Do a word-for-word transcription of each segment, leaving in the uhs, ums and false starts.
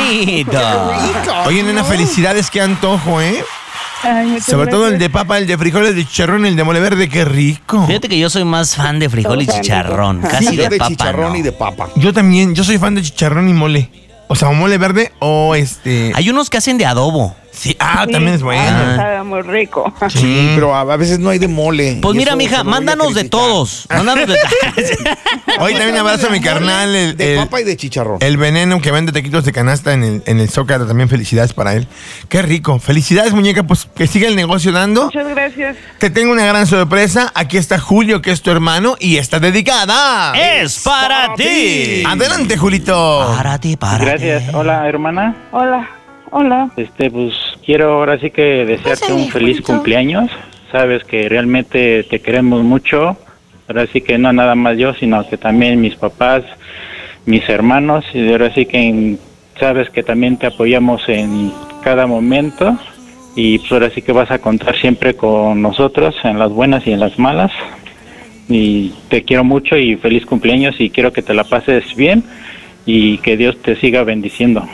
bonito! Oye, nena, felicidades, qué antojo, ¿eh? Ay, muchas Sobre todo el gracias. de papa, el de frijoles, el de chicharrón, el de mole verde, qué rico. Fíjate que yo soy más fan de frijol y chicharrón. Casi Sí, yo de, de papa, chicharrón no. y de papa. Yo también, yo soy fan de chicharrón y mole. O sea, o mole verde o este... Hay unos que hacen de adobo. Sí, ah, Sí. también es bueno. Ah, sabe muy rico. Sí, pero a, a veces no hay de mole. Pues Y mira, eso mija, se lo voy a mándanos de criticar. todos. Mándanos de Hoy también abrazo a mi carnal, el, De el- papa y de chicharrón. el veneno que vende taquitos de canasta en el, en el Zócalo. También felicidades para él. Qué rico. Felicidades, muñeca, pues que siga el negocio dando. Muchas gracias. Te tengo una gran sorpresa. Aquí está Julio, que es tu hermano, y está dedicada. ¡Es para ti! Adelante, Julito. Para ti, para Gracias. Hola, hermana. Hola. Hola. Este, pues quiero ahora sí que desearte un feliz cumpleaños. Sabes que realmente te queremos mucho. Ahora sí que no nada más yo, sino que también mis papás, mis hermanos. Y ahora sí que en- sabes que también te apoyamos en cada momento. Y pues ahora sí que vas a contar siempre con nosotros en las buenas y en las malas. Y te quiero mucho y feliz cumpleaños y quiero que te la pases bien y que Dios te siga bendiciendo.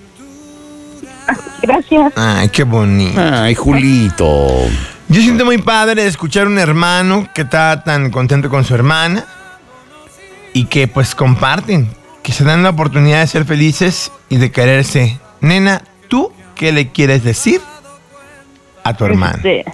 Gracias. Ay, qué bonito. Ay, Julito. Yo siento muy padre escuchar un hermano que está tan contento con su hermana y que pues comparten, que se dan la oportunidad de ser felices y de quererse. Nena, ¿tú qué le quieres decir a tu hermano? Este,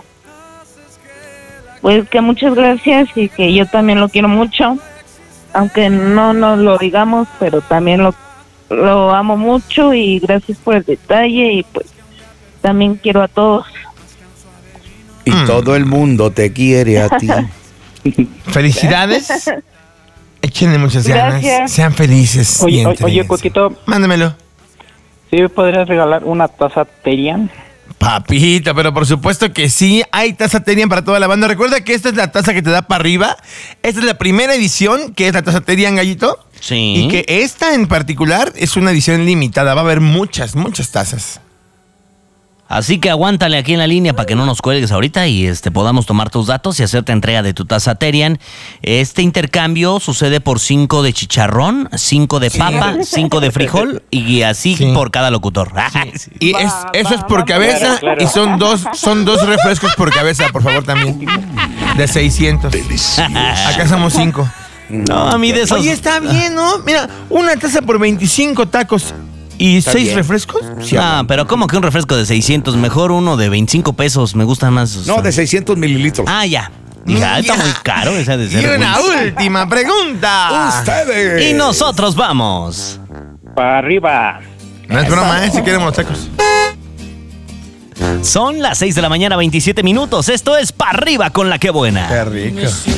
pues que muchas gracias y que yo también lo quiero mucho. Aunque no nos lo digamos, pero también lo, lo amo mucho y gracias por el detalle y pues también quiero a todos. Y Mm. todo el mundo te quiere a ti. Felicidades. Échenle muchas ganas. Gracias. Sean felices. y Oye, oye, oye, entréguense. Coquito, Mándamelo. ¿sí me podrías regalar una taza Terian? Papito, pero por supuesto que sí, hay taza Terian para toda la banda. Recuerda que esta es la taza que te da para arriba. Esta es la primera edición, que es la taza Terian, Gallito. Sí. Y que esta en particular es una edición limitada. Va a haber muchas, muchas tazas. Así que aguántale aquí en la línea para que no nos cuelgues ahorita y este podamos tomar tus datos y hacerte entrega de tu taza Terian. Este intercambio sucede por cinco de chicharrón, cinco de papa, cinco de frijol y así Sí. por cada locutor. Y es, Va, eso va, es por va, cabeza claro, claro. y son dos, son dos refrescos por cabeza, por favor, también. De seiscientos. Acá somos cinco. No, a mí de esos. Oye, está bien, ¿no? Mira, una taza por veinticinco tacos y seis bien. refrescos. Sí, Ah, pero ¿cómo que un refresco de seiscientos? Mejor uno de veinticinco pesos. Me gusta más. o sea. No, de seiscientos mililitros. Ah, ya. Dije, ah, está Ya. muy caro esa de ser. Y una buenísima. última pregunta. Ustedes. Y nosotros vamos. Para arriba. No es broma, ¿eh? Si queremos los tacos. Son las seis de la mañana, veintisiete minutos. Esto es Pa' Arriba con la que buena. Qué rico.